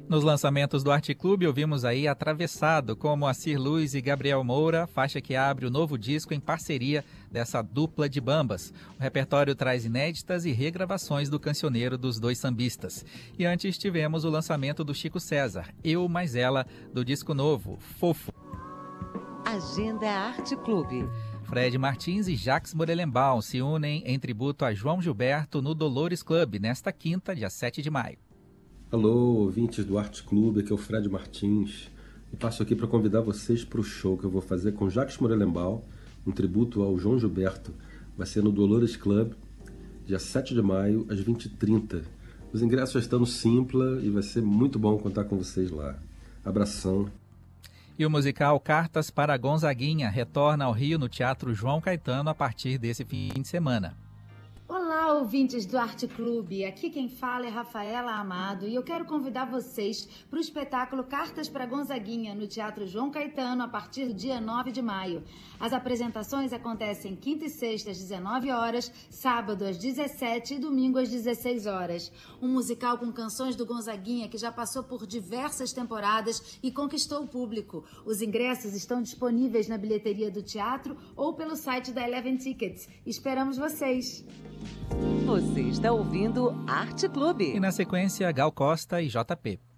Nos lançamentos do Arte Clube, ouvimos aí Atravessado, com Moacir Luz e Gabriel Moura, faixa que abre o novo disco em parceria dessa dupla de bambas. O repertório traz inéditas e regravações do cancioneiro dos dois sambistas. E antes tivemos o lançamento do Chico César, Eu Mais Ela, do disco novo, Fofo. Agenda Arte Clube. Fred Martins e Jacques Morelenbaum se unem em tributo a João Gilberto no Dolores Club, nesta quinta, dia 7 de maio. Alô, ouvintes do Arte Clube, aqui é o Fred Martins. E passo aqui para convidar vocês para o show que eu vou fazer com Jacques Morelenbaum, um tributo ao João Gilberto. Vai ser no Dolores Club, dia 7 de maio, às 20h30. Os ingressos já estão no Simpla e vai ser muito bom contar com vocês lá. Abração. E o musical Cartas para Gonzaguinha retorna ao Rio no Teatro João Caetano a partir desse fim de semana. Olá, ouvintes do Arte Clube. Aqui quem fala é Rafaela Amado e eu quero convidar vocês para o espetáculo Cartas para Gonzaguinha no Teatro João Caetano a partir do dia 9 de maio. As apresentações acontecem quinta e sexta às 19 horas, sábado às 17 e domingo às 16 horas. Um musical com canções do Gonzaguinha que já passou por diversas temporadas e conquistou o público. Os ingressos estão disponíveis na bilheteria do teatro ou pelo site da Eleven Tickets. Esperamos vocês! Você está ouvindo Arte Clube. E na sequência, Gal Costa e JP.